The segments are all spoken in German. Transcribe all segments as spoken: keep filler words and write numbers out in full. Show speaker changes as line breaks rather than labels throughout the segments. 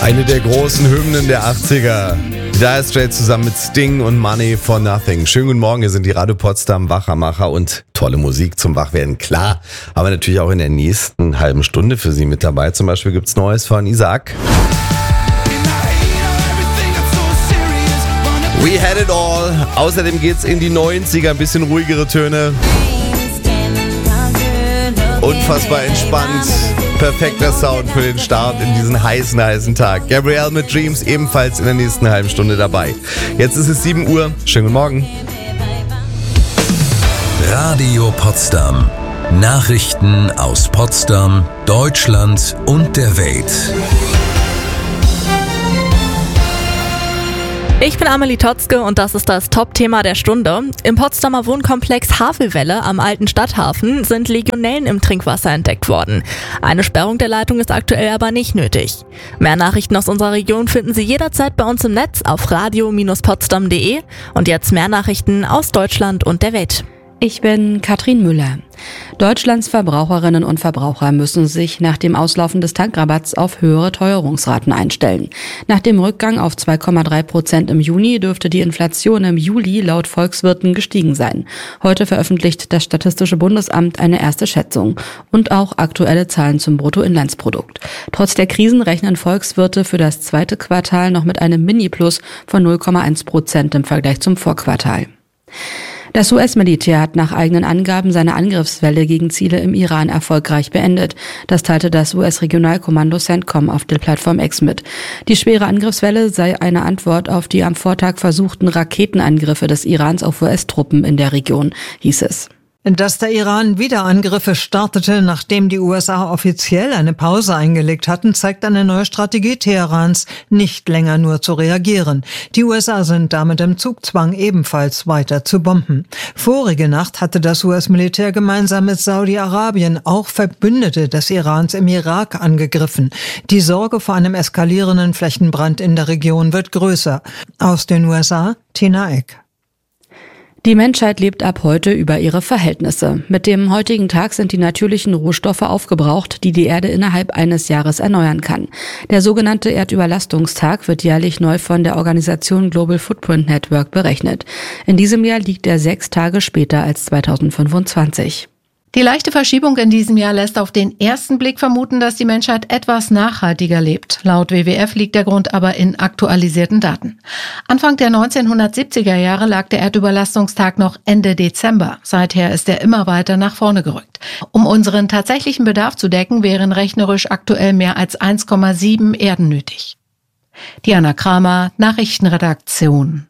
Eine der großen Hymnen der achtziger. Dire Straits zusammen mit Sting und Money for Nothing. Schönen guten Morgen, hier sind die Radio Potsdam Wachermacher und tolle Musik zum Wachwerden. Klar, aber natürlich auch in der nächsten halben Stunde für Sie mit dabei. Zum Beispiel gibt's Neues von Isaac. We had it all. Außerdem geht's in die neunziger, ein bisschen ruhigere Töne. Unfassbar entspannt. Perfekter Sound für den Start in diesen heißen, heißen Tag. Gabrielle mit Dreams ebenfalls in der nächsten halben Stunde dabei. Jetzt ist es sieben Uhr. Schönen guten Morgen.
Radio Potsdam. Nachrichten aus Potsdam, Deutschland und der Welt.
Ich bin Amelie Totzke und das ist das Top-Thema der Stunde. Im Potsdamer Wohnkomplex Havelwelle am alten Stadthafen sind Legionellen im Trinkwasser entdeckt worden. Eine Sperrung der Leitung ist aktuell aber nicht nötig. Mehr Nachrichten aus unserer Region finden Sie jederzeit bei uns im Netz auf radio Bindestrich potsdam punkt de und jetzt mehr Nachrichten aus Deutschland und der Welt.
Ich bin Katrin Müller. Deutschlands Verbraucherinnen und Verbraucher müssen sich nach dem Auslaufen des Tankrabatts auf höhere Teuerungsraten einstellen. Nach dem Rückgang auf zwei Komma drei Prozent im Juni dürfte die Inflation im Juli laut Volkswirten gestiegen sein. Heute veröffentlicht das Statistische Bundesamt eine erste Schätzung und auch aktuelle Zahlen zum Bruttoinlandsprodukt. Trotz der Krisen rechnen Volkswirte für das zweite Quartal noch mit einem Mini-Plus von null Komma eins Prozent im Vergleich zum Vorquartal. Das U S-Militär hat nach eigenen Angaben seine Angriffswelle gegen Ziele im Iran erfolgreich beendet. Das teilte das U S-Regionalkommando CENTCOM auf der Plattform X mit. Die schwere Angriffswelle sei eine Antwort auf die am Vortag versuchten Raketenangriffe des Irans auf U S-Truppen in der Region, hieß es.
Dass der Iran wieder Angriffe startete, nachdem die U S A offiziell eine Pause eingelegt hatten, zeigt eine neue Strategie Teherans, nicht länger nur zu reagieren. Die U S A sind damit im Zugzwang, ebenfalls weiter zu bomben. Vorige Nacht hatte das U S-Militär gemeinsam mit Saudi-Arabien auch Verbündete des Irans im Irak angegriffen. Die Sorge vor einem eskalierenden Flächenbrand in der Region wird größer. Aus den U S A, Tina Eck.
Die Menschheit lebt ab heute über ihre Verhältnisse. Mit dem heutigen Tag sind die natürlichen Rohstoffe aufgebraucht, die die Erde innerhalb eines Jahres erneuern kann. Der sogenannte Erdüberlastungstag wird jährlich neu von der Organisation Global Footprint Network berechnet. In diesem Jahr liegt er sechs Tage später als zweitausendfünfundzwanzig.
Die leichte Verschiebung in diesem Jahr lässt auf den ersten Blick vermuten, dass die Menschheit etwas nachhaltiger lebt. Laut W W F liegt der Grund aber in aktualisierten Daten. Anfang der neunzehnhundertsiebziger Jahre lag der Erdüberlastungstag noch Ende Dezember. Seither ist er immer weiter nach vorne gerückt. Um unseren tatsächlichen Bedarf zu decken, wären rechnerisch aktuell mehr als eins Komma sieben Erden nötig. Diana Kramer, Nachrichtenredaktion.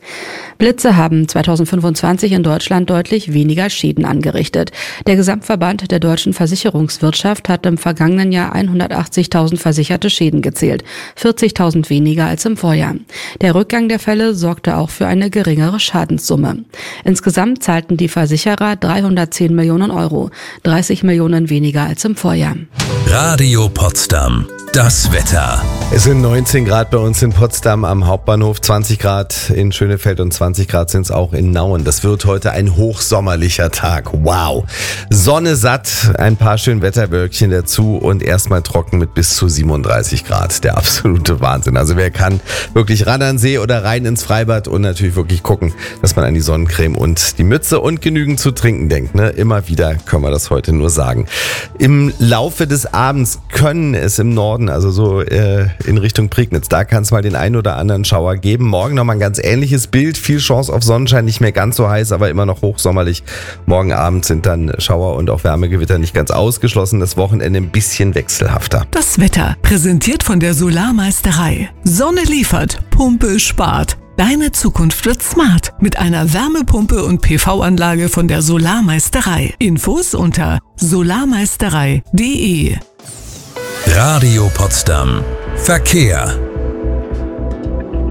Blitze haben zweitausendfünfundzwanzig in Deutschland deutlich weniger Schäden angerichtet. Der Gesamtverband der deutschen Versicherungswirtschaft hat im vergangenen Jahr hundertachtzigtausend versicherte Schäden gezählt, vierzigtausend weniger als im Vorjahr. Der Rückgang der Fälle sorgte auch für eine geringere Schadenssumme. Insgesamt zahlten die Versicherer dreihundertzehn Millionen Euro, dreißig Millionen weniger als im Vorjahr.
Radio Potsdam. Das Wetter.
Es sind neunzehn Grad bei uns in Potsdam am Hauptbahnhof, zwanzig Grad in Schönefeld und zwanzig Grad sind es auch in Nauen. Das wird heute ein hochsommerlicher Tag. Wow. Sonne satt, ein paar schöne Wetterwölkchen dazu und erstmal trocken mit bis zu siebenunddreißig Grad. Der absolute Wahnsinn. Also wer kann, wirklich ran an den See oder rein ins Freibad und natürlich wirklich gucken, dass man an die Sonnencreme und die Mütze und genügend zu trinken denkt. Ne? Immer wieder können wir das heute nur sagen. Im Laufe des Abends können es im Norden, also so äh, in Richtung Prignitz, da kann es mal den einen oder anderen Schauer geben. Morgen nochmal ein ganz ähnliches Bild, viel Chance auf Sonnenschein, nicht mehr ganz so heiß, aber immer noch hochsommerlich. Morgen Abend sind dann Schauer und auch Wärmegewitter nicht ganz ausgeschlossen. Das Wochenende ein bisschen wechselhafter.
Das Wetter, präsentiert von der Solarmeisterei. Sonne liefert, Pumpe spart. Deine Zukunft wird smart mit einer Wärmepumpe und P V-Anlage von der Solarmeisterei. Infos unter solarmeisterei punkt de.
Radio Potsdam. Verkehr.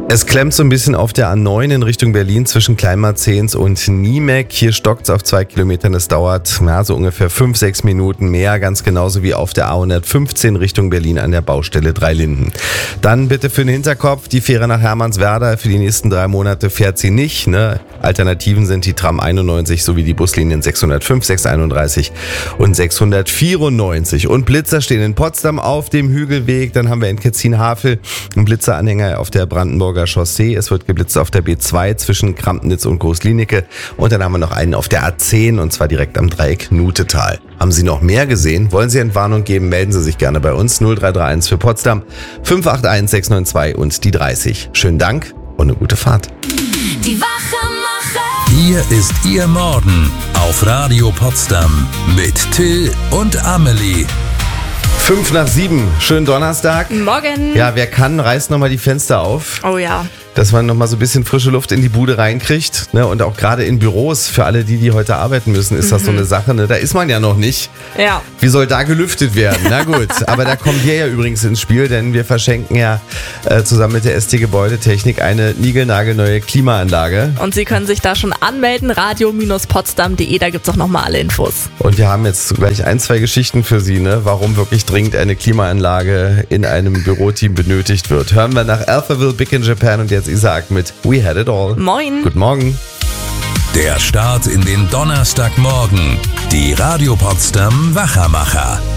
Es klemmt so ein bisschen auf der A neun in Richtung Berlin zwischen Kleinmarzens und Niemek. Hier stockt es auf zwei Kilometern. Es dauert ja, so ungefähr fünf, sechs Minuten mehr. Ganz genauso wie auf der A hundertfünfzehn Richtung Berlin an der Baustelle Dreilinden. Dann bitte für den Hinterkopf, die Fähre nach Hermannswerder für die nächsten drei Monate fährt sie nicht. Ne? Alternativen sind die Tram einundneunzig sowie die Buslinien sechshundertfünf, sechshunderteinunddreißig und sechshundertvierundneunzig. Und Blitzer stehen in Potsdam auf dem Hügelweg. Dann haben wir in Ketzin-Havel einen Blitzeranhänger auf der Brandenburger Chaussee. Es wird geblitzt auf der B zwei zwischen Krampnitz und Großlinicke. Und dann haben wir noch einen auf der A zehn und zwar direkt am Dreieck Nutetal. Haben Sie noch mehr gesehen? Wollen Sie Entwarnung geben? Melden Sie sich gerne bei uns. null drei drei eins für Potsdam, fünf acht eins sechs neun zwei und die dreißig. Schönen Dank und eine gute Fahrt.
Die Wachemacher.
Hier ist Ihr Morgen auf Radio Potsdam mit Till und Amelie.
Fünf nach sieben. Schönen Donnerstag.
Morgen.
Ja, wer kann, reißt nochmal die Fenster auf.
Oh ja.
Dass man nochmal so ein bisschen frische Luft in die Bude reinkriegt. Ne? Und auch gerade in Büros, für alle die, die heute arbeiten müssen, ist das so eine Sache. Ne? Da ist man ja noch nicht.
Ja.
Wie soll da gelüftet werden? Na gut, aber da kommen wir ja übrigens ins Spiel, denn wir verschenken ja äh, zusammen mit der S T Gebäudetechnik eine niegelnagelneue Klimaanlage.
Und Sie können sich da schon anmelden, radio Bindestrich potsdam punkt de, da gibt es auch nochmal alle Infos.
Und wir haben jetzt gleich ein, zwei Geschichten für Sie, ne? Warum wirklich dringend eine Klimaanlage in einem Büroteam benötigt wird. Hören wir nach Alphaville, Big in Japan und jetzt Isaac mit We Had It All.
Moin.
Guten Morgen.
Der Start in den Donnerstagmorgen. Die Radio Potsdam Wachamacher.